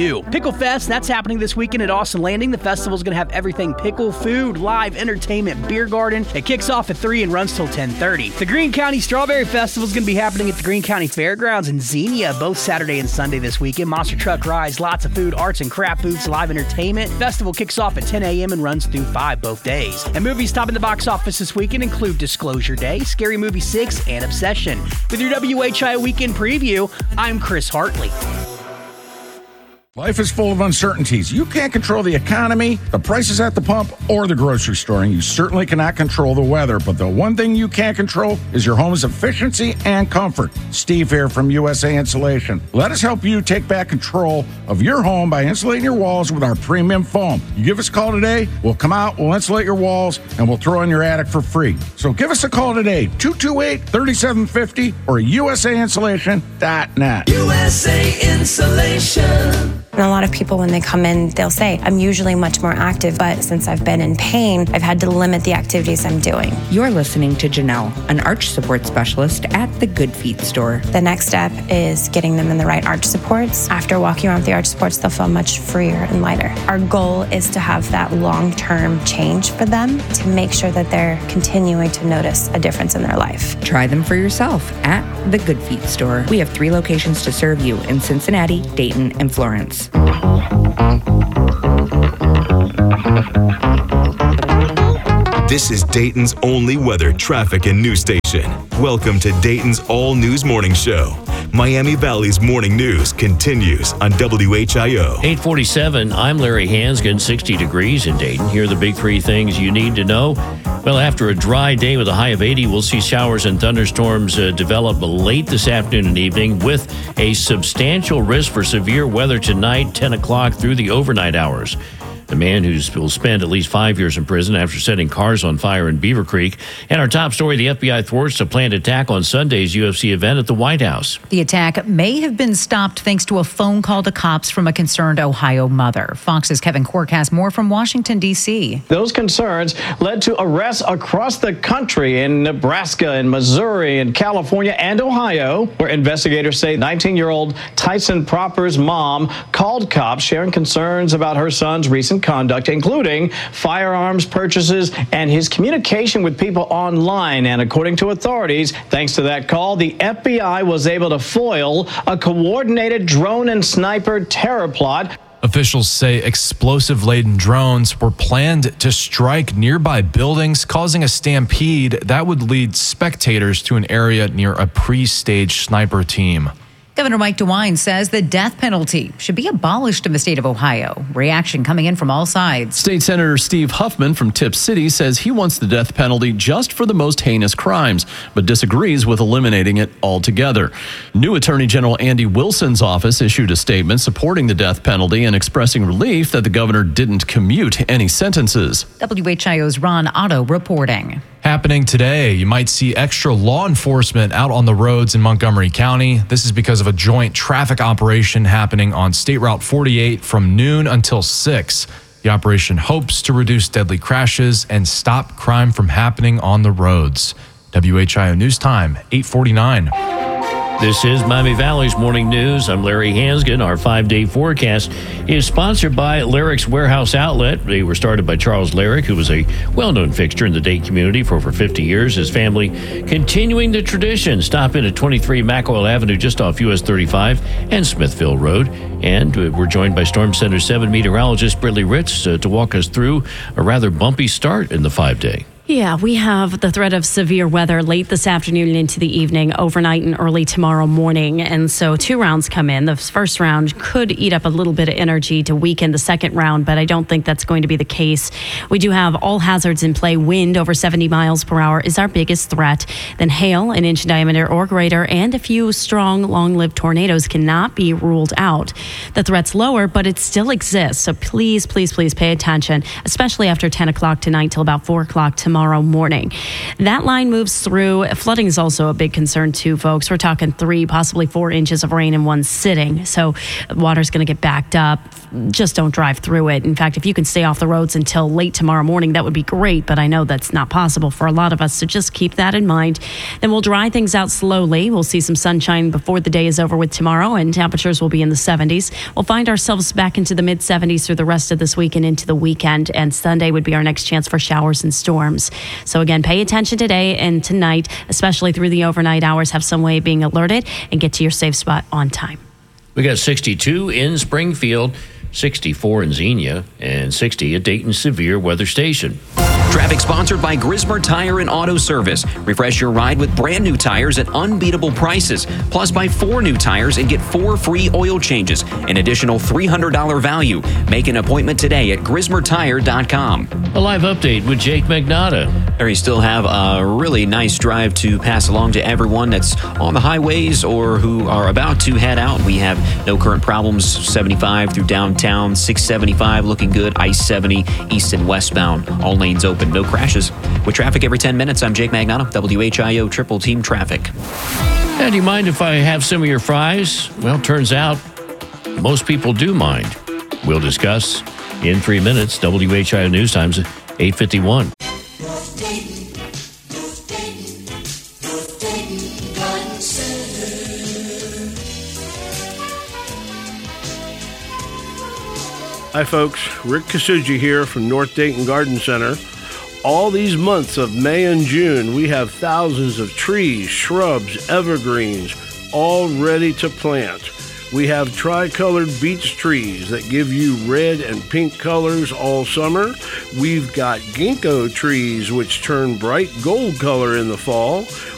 too. Pickle Fest, that's happening this weekend at Austin Landing. The festival is going to have everything pickle, food, live entertainment, beer garden. It kicks off at three and runs till ten thirty. The Greene County Strawberry Festival is going to be happening at the Greene County Fairgrounds in Xenia both Saturday and Sunday this weekend. Monster truck rides, lots of food, arts and craft booths, live entertainment. Festival kicks off at ten a.m. and runs through five both days. And movies topping the box office this weekend include Disclosure Day, Scary Movie six, and Obsession. With your W H I O Weekend Preview, I'm Chris Hartley.
Life is full of uncertainties. You can't control the economy, the prices at the pump, or the grocery store, and you certainly cannot control the weather. But the one thing you can control is your home's efficiency and comfort. Steve here from U S A Insulation. Let us help you take back control of your home by insulating your walls with our premium foam. You give us a call today, we'll come out, we'll insulate your walls, and we'll throw in your attic for free. So give us a call today, two two eight, three seven five zero or U S A insulation dot net.
U S A Insulation.
And a lot of people, when they come in, they'll say, I'm usually much more active, but since I've been in pain, I've had to limit the activities I'm doing.
You're listening to Janelle, an arch support specialist at the Good Feet store.
The next step is getting them in the right arch supports. After walking around with the arch supports, they'll feel much freer and lighter. Our goal is to have that long-term change for them to make sure that they're continuing to notice a difference in their life.
Try them for yourself at the Good Feet store. We have three locations to serve you in Cincinnati, Dayton, and Florence.
This is Dayton's only weather, traffic, and news station. Welcome to Dayton's All News Morning Show. Miami Valley's morning news continues on W H I O.
eight forty-seven, I'm Larry Hansgen, sixty degrees in Dayton. Here are the big three things you need to know. Well, after a dry day with a high of eighty, we'll see showers and thunderstorms uh, develop late this afternoon and evening with a substantial risk for severe weather tonight, ten o'clock through the overnight hours. The man who will spend at least five years in prison after setting cars on fire in Beaver Creek. And our top story, the F B I thwarts a planned attack on Sunday's U F C event at the White House.
The attack may have been stopped thanks to a phone call to cops from a concerned Ohio mother. Fox's Kevin Cork has more from Washington, D C.
Those concerns led to arrests across the country in Nebraska and Missouri and California and Ohio, where investigators say nineteen-year-old Tyson Proper's mom called cops sharing concerns about her son's recent conduct, including firearms purchases and his communication with people online. And according to authorities, thanks to that call, the F B I was able to foil a coordinated drone and sniper terror plot.
Officials say explosive-laden drones were planned to strike nearby buildings, causing a stampede that would lead spectators to an area near a pre-staged sniper team.
Governor Mike DeWine says the death penalty should be abolished in the state of Ohio. Reaction coming in from all sides.
State Senator Steve Huffman from Tip City says he wants the death penalty just for the most heinous crimes, but disagrees with eliminating it altogether. New Attorney General Andy Wilson's office issued a statement supporting the death penalty and expressing relief that the governor didn't commute any sentences.
W H I O's Ron Otto reporting.
Happening today, you might see extra law enforcement out on the roads in Montgomery County. This is because of a joint traffic operation happening on State Route forty-eight from noon until six. The operation hopes to reduce deadly crashes and stop crime from happening on the roads. W H I O News Time, eight forty-nine.
This is Miami Valley's Morning News. I'm Larry Hansgen. Our five-day forecast is sponsored by Larrick's Warehouse Outlet. They were started by Charles Larrick, who was a well-known fixture in the Dayton community for over fifty years. His family continuing the tradition. Stop in at twenty-three McOil Avenue, just off U S thirty-five and Smithville Road. And we're joined by Storm Center seven meteorologist Brittany Ritz uh, to walk us through a rather bumpy start in the five-day.
Yeah, we have the threat of severe weather late this afternoon and into the evening, overnight and early tomorrow morning. And so two rounds come in. The first round could eat up a little bit of energy to weaken the second round, but I don't think that's going to be the case. We do have all hazards in play. Wind over seventy miles per hour is our biggest threat. Then hail, an inch in diameter or greater, and a few strong, long-lived tornadoes cannot be ruled out. The threat's lower, but it still exists. So please, please, please pay attention, especially after ten o'clock tonight till about four o'clock tomorrow. tomorrow morning. That line moves through. Flooding is also a big concern too, folks. We're talking three, possibly four inches of rain in one sitting. So water's going to get backed up. Just don't drive through it. In fact, if you can stay off the roads until late tomorrow morning, that would be great. But I know that's not possible for a lot of us. So just keep that in mind. Then we'll dry things out slowly. We'll see some sunshine before the day is over with tomorrow, and temperatures will be in the seventies. We'll find ourselves back into the mid seventies through the rest of this week and into the weekend. And Sunday would be our next chance for showers and storms. So again, pay attention today and tonight, especially through the overnight hours. Have some way of being alerted and get to your safe spot on time.
We got sixty-two in Springfield, sixty-four in Xenia, and sixty at Dayton Severe Weather Station.
Traffic sponsored by Grismer Tire and Auto Service. Refresh your ride with brand new tires at unbeatable prices. Plus, buy four new tires and get four free oil changes. An additional three hundred dollars value. Make an appointment today at grismer tire dot com.
A live update with Jake Magnotta.
We still have a really nice drive to pass along to everyone that's on the highways or who are about to head out. We have no current problems. seventy-five through downtown, six seventy-five looking good. I seventy east and westbound. All lanes open. No crashes. With traffic every ten minutes, I'm Jake Magnotta, W H I O Triple Team Traffic.
And do you mind if I have some of your fries? Well, turns out most people do mind. We'll discuss in three minutes. W H I O News Times at eight fifty-one.
Hi folks, Rick Kasuji here from North Dayton Garden Center. All these months of May and June, we have thousands of trees, shrubs, evergreens, all ready to plant. We have tricolored beech trees that give you red and pink colors all summer. We've got ginkgo trees which turn bright gold color in the fall.